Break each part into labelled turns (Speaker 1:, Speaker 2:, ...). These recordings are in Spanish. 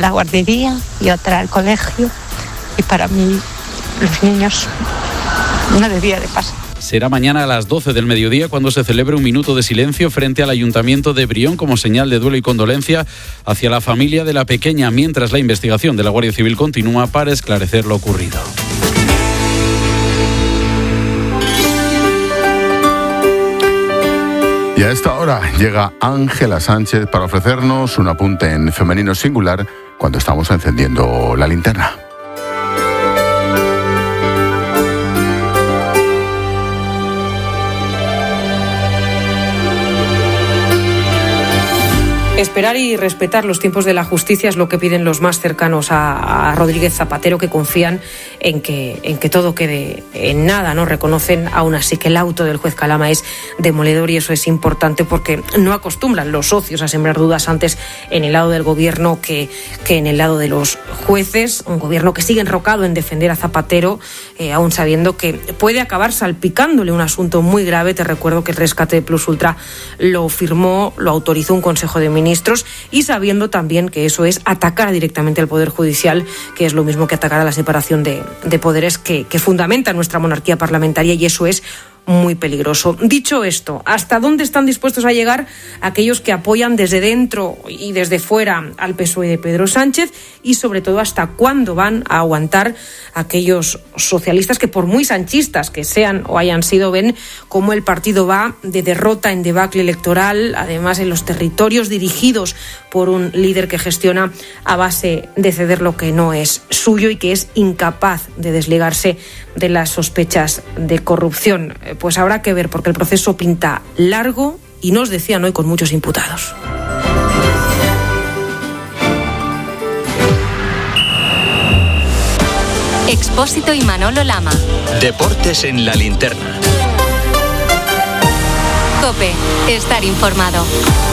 Speaker 1: la guardería y otra al colegio. Y para mí, los niños, no debía de pasar.
Speaker 2: Será mañana a las 12 del mediodía cuando se celebre un minuto de silencio frente al Ayuntamiento de Brión como señal de duelo y condolencia hacia la familia de la pequeña, mientras la investigación de la Guardia Civil continúa para esclarecer lo ocurrido.
Speaker 3: Y a esta hora llega Ángela Sánchez para ofrecernos un apunte en femenino singular cuando estamos encendiendo la linterna.
Speaker 4: Esperar y respetar los tiempos de la justicia es lo que piden los más cercanos a Rodríguez Zapatero, que confían en que todo quede en nada, ¿no? Reconocen aún así que el auto del juez Calama es demoledor, y eso es importante porque no acostumbran los socios a sembrar dudas antes en el lado del gobierno que en el lado de los jueces. Un gobierno que sigue enrocado en defender a Zapatero, aún sabiendo que puede acabar salpicándole un asunto muy grave. Te recuerdo que el rescate de Plus Ultra lo autorizó un Consejo de Ministros, y sabiendo también que eso es atacar directamente al Poder Judicial, que es lo mismo que atacar a la separación de poderes que fundamenta nuestra monarquía parlamentaria, y eso es muy peligroso. Dicho esto, ¿hasta dónde están dispuestos a llegar aquellos que apoyan desde dentro y desde fuera al PSOE de Pedro Sánchez? Y sobre todo, ¿hasta cuándo van a aguantar aquellos socialistas que, por muy sanchistas que sean o hayan sido, ven cómo el partido va de derrota en debacle electoral, además en los territorios dirigidos por un líder que gestiona a base de ceder lo que no es suyo y que es incapaz de desligarse de las sospechas de corrupción? Pues habrá que ver, porque el proceso pinta largo y nos decían hoy con muchos imputados.
Speaker 5: Expósito y Manolo Lama.
Speaker 6: Deportes en la linterna.
Speaker 5: COPE. Estar informado.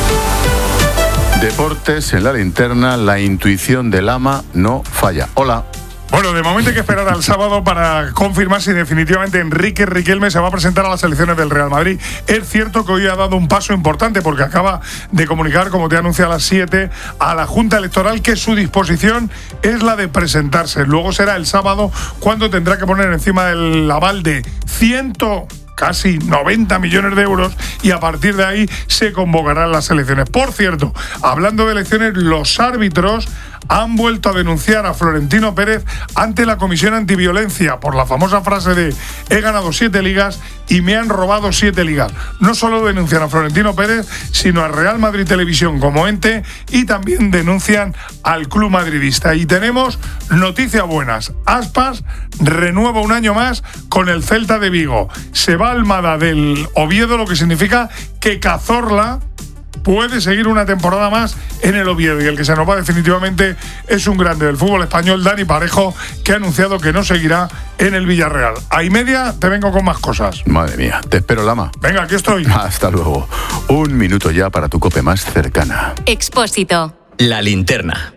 Speaker 3: Deportes en la linterna, la intuición de Lama no falla. Hola.
Speaker 7: Bueno, de momento hay que esperar al sábado para confirmar si definitivamente Enrique Riquelme se va a presentar a las elecciones del Real Madrid. Es cierto que hoy ha dado un paso importante porque acaba de comunicar, como te anuncia a las 7, a la Junta Electoral que su disposición es la de presentarse. Luego será el sábado cuando tendrá que poner encima del aval de casi 90 millones de euros, y a partir de ahí se convocarán las elecciones. Por cierto, hablando de elecciones, los árbitros han vuelto a denunciar a Florentino Pérez ante la Comisión Antiviolencia por la famosa frase de he ganado 7 ligas y me han robado 7 ligas. No solo denuncian a Florentino Pérez, sino a Real Madrid Televisión como ente, y también denuncian al club madridista. Y tenemos noticias buenas. Aspas renueva un año más con el Celta de Vigo. Se va Almada del Oviedo, lo que significa que Cazorla puede seguir una temporada más en el Oviedo, y el que se nos va definitivamente es un grande del fútbol español, Dani Parejo, que ha anunciado que no seguirá en el Villarreal. A y media te vengo con más cosas.
Speaker 3: Madre mía, te espero, Lama.
Speaker 7: Venga, aquí estoy.
Speaker 3: Hasta luego. Un minuto ya para tu COPE más cercana.
Speaker 5: Expósito.
Speaker 6: La linterna.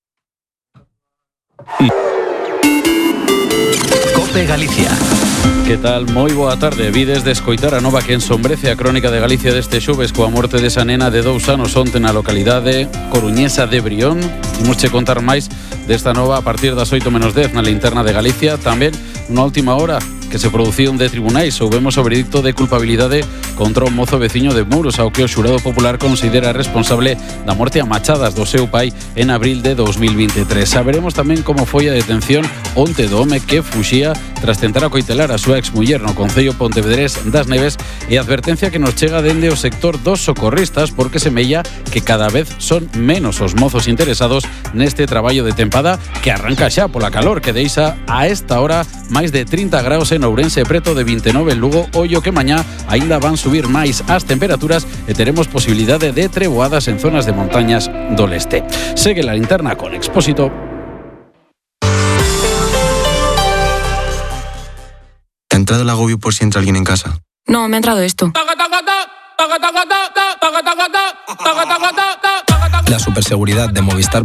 Speaker 6: COPE Galicia.
Speaker 2: Que tal? Moi boa tarde. Vides de escoitar a nova que ensombrece a crónica de Galicia deste xoves coa morte desa nena de 2 anos onte na localidade coruñesa de Brión. Imos che contar máis desta nova a partir das 8:10 na linterna de Galicia. Tamén, unha última hora que se produciron de tribunais, soubemos o veredicto de culpabilidade contra o mozo veciño de Muros, ao que o xurado popular considera responsable da morte a machadas do seu pai en abril de 2023. Saberemos tamén como foi a detención onte do home que fuxía tras tentar acoitelar a súa exmuller no concello pontevedrés das Neves, e a advertencia que nos chega dende o sector dos socorristas, porque semella que cada vez son menos os mozos interesados neste traballo de tempada que arranca xa pola calor que deixa a esta hora máis de 30 graus en Ourense, preto de 29 en Lugo. Ollo que mañá aínda van subir máis as temperaturas e teremos posibilidade de treboadas en zonas de montañas do leste. Segue la linterna con Expósito.
Speaker 8: ¿Te ha entrado el agobio por si entra alguien en casa?
Speaker 9: No, me ha entrado esto.
Speaker 8: La superseguridad de Movistar